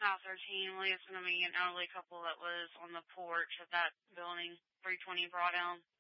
South 13, Leah's going to be an elderly couple that was on the porch of that building, 320 Broad Elm.